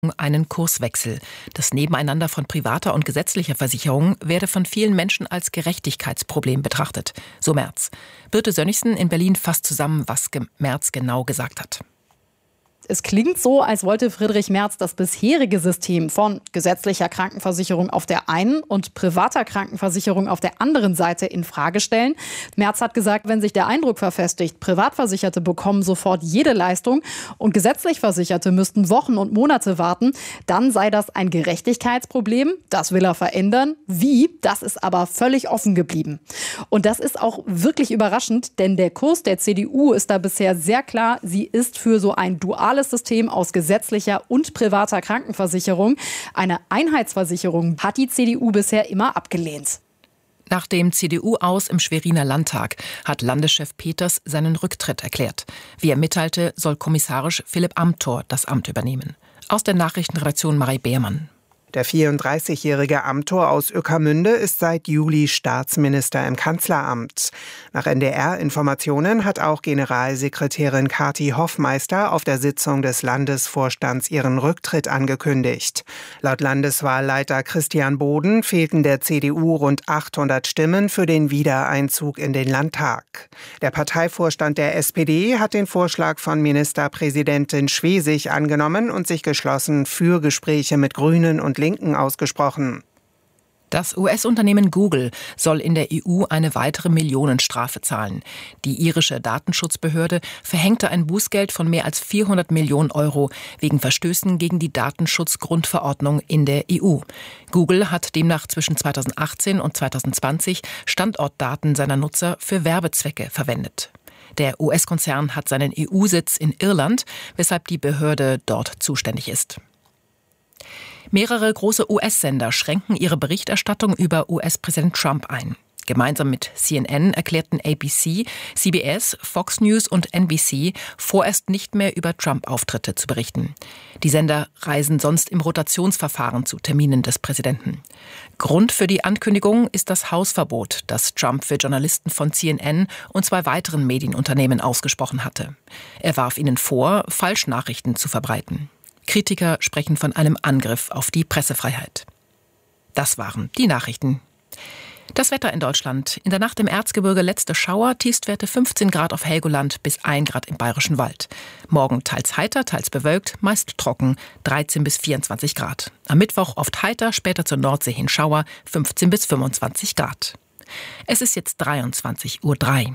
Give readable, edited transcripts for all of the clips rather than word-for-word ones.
einen Kurswechsel. Das Nebeneinander von privater und gesetzlicher Versicherung werde von vielen Menschen als Gerechtigkeitsproblem betrachtet. So Merz. Birte Sönnigsen in Berlin fasst zusammen, was Merz genau gesagt hat. Es klingt so, als wollte Friedrich Merz das bisherige System von gesetzlicher Krankenversicherung auf der einen und privater Krankenversicherung auf der anderen Seite in Frage stellen. Merz hat gesagt, wenn sich der Eindruck verfestigt, Privatversicherte bekommen sofort jede Leistung und gesetzlich Versicherte müssten Wochen und Monate warten, dann sei das ein Gerechtigkeitsproblem. Das will er verändern. Wie? Das ist aber völlig offen geblieben. Und das ist auch wirklich überraschend, denn der Kurs der CDU ist da bisher sehr klar. Sie ist für so ein duales System aus gesetzlicher und privater Krankenversicherung. Eine Einheitsversicherung hat die CDU bisher immer abgelehnt. Nach dem CDU-Aus im Schweriner Landtag hat Landeschef Peters seinen Rücktritt erklärt. Wie er mitteilte, soll kommissarisch Philipp Amthor das Amt übernehmen. Aus der Nachrichtenredaktion Marie Beermann. Der 34-jährige Amthor aus Ueckermünde ist seit Juli Staatsminister im Kanzleramt. Nach NDR-Informationen hat auch Generalsekretärin Kathi Hoffmeister auf der Sitzung des Landesvorstands ihren Rücktritt angekündigt. Laut Landeswahlleiter Christian Boden fehlten der CDU rund 800 Stimmen für den Wiedereinzug in den Landtag. Der Parteivorstand der SPD hat den Vorschlag von Ministerpräsidentin Schwesig angenommen und sich geschlossen für Gespräche mit Grünen und Linken ausgesprochen. Das US-Unternehmen Google soll in der EU eine weitere Millionenstrafe zahlen. Die irische Datenschutzbehörde verhängte ein Bußgeld von mehr als 400 Millionen Euro wegen Verstößen gegen die Datenschutzgrundverordnung in der EU. Google hat demnach zwischen 2018 und 2020 Standortdaten seiner Nutzer für Werbezwecke verwendet. Der US-Konzern hat seinen EU-Sitz in Irland, weshalb die Behörde dort zuständig ist. Mehrere große US-Sender schränken ihre Berichterstattung über US-Präsident Trump ein. Gemeinsam mit CNN erklärten ABC, CBS, Fox News und NBC, vorerst nicht mehr über Trump-Auftritte zu berichten. Die Sender reisen sonst im Rotationsverfahren zu Terminen des Präsidenten. Grund für die Ankündigung ist das Hausverbot, das Trump für Journalisten von CNN und 2 weiteren Medienunternehmen ausgesprochen hatte. Er warf ihnen vor, Falschnachrichten zu verbreiten. Kritiker sprechen von einem Angriff auf die Pressefreiheit. Das waren die Nachrichten. Das Wetter in Deutschland. In der Nacht im Erzgebirge letzte Schauer, Tiefstwerte 15 Grad auf Helgoland bis 1 Grad im Bayerischen Wald. Morgen teils heiter, teils bewölkt, meist trocken, 13 bis 24 Grad. Am Mittwoch oft heiter, später zur Nordsee hin Schauer, 15 bis 25 Grad. Es ist jetzt 23:03 Uhr.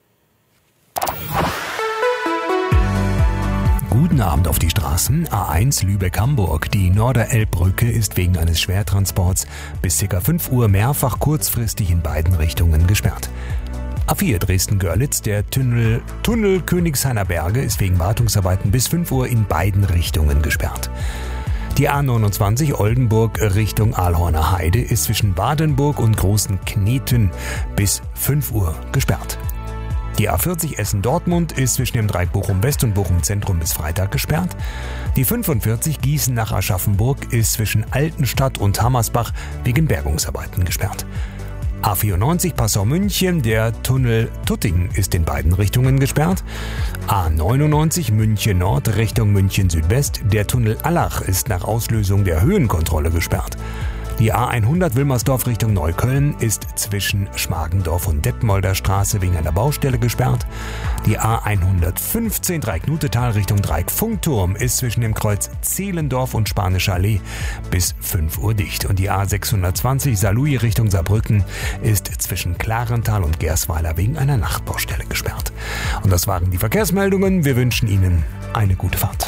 Guten Abend auf die Straßen. A1 Lübeck-Hamburg. Die Norderelbbrücke ist wegen eines Schwertransports bis ca. 5 Uhr mehrfach kurzfristig in beiden Richtungen gesperrt. A4 Dresden-Görlitz. Der Tunnel Königshainer Berge ist wegen Wartungsarbeiten bis 5 Uhr in beiden Richtungen gesperrt. Die A29 Oldenburg Richtung Ahlhorner Heide ist zwischen Badenburg und Großen Kneten bis 5 Uhr gesperrt. Die A40 Essen-Dortmund ist zwischen dem Dreieck Bochum-West und Bochum-Zentrum bis Freitag gesperrt. Die 45 Gießen nach Aschaffenburg ist zwischen Altenstadt und Hammersbach wegen Bergungsarbeiten gesperrt. A94 Passau-München, der Tunnel Tuttingen ist in beiden Richtungen gesperrt. A99 München-Nord Richtung München-Südwest, der Tunnel Allach ist nach Auslösung der Höhenkontrolle gesperrt. Die A100 Wilmersdorf Richtung Neukölln ist zwischen Schmargendorf und Detmolder Straße wegen einer Baustelle gesperrt. Die A115 Dreieck-Nutetal Richtung Dreieck-Funkturm ist zwischen dem Kreuz Zehlendorf und Spanische Allee bis 5 Uhr dicht. Und die A620 Saarlouis Richtung Saarbrücken ist zwischen Klarental und Gersweiler wegen einer Nachtbaustelle gesperrt. Und das waren die Verkehrsmeldungen. Wir wünschen Ihnen eine gute Fahrt.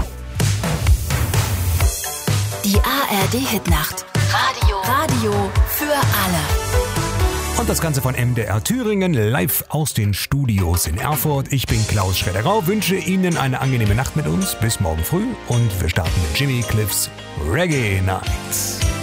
Die ARD-Hitnacht. Radio für alle. Und das Ganze von MDR Thüringen, live aus den Studios in Erfurt. Ich bin Klaus Schredderau, wünsche Ihnen eine angenehme Nacht mit uns. Bis morgen früh und wir starten mit Jimmy Cliffs Reggae Nights.